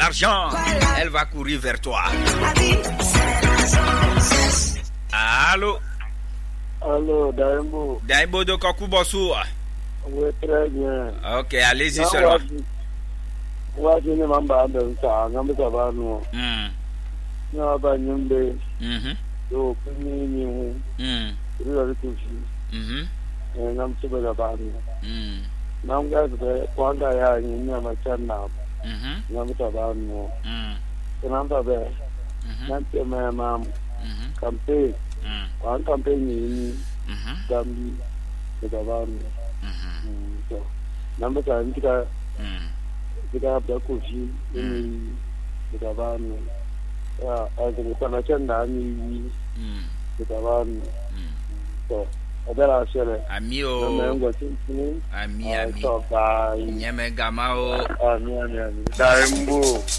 l'argent, elle va courir vers toi. Allô? Allô, Daimbo. Daimbo de Kokubosu. Oui, très bien. Ok, allez-y seulement. Moi, je ne m'en bats pas, ça va nous. Non, pas nous. Donc, nous, nous allons toucher. Et nous sommes là bas. Nous avons quand il y a une machine là. Nous sommes là nous. Nous sommes là. Nous sommes là. Campagne. Quand campagne ni Gambi, nous avons. So, number time kita berkusi ini kita ban ya ada panacan dani kita ban so ada hasil amio ami so nyame gamao ami Daimbo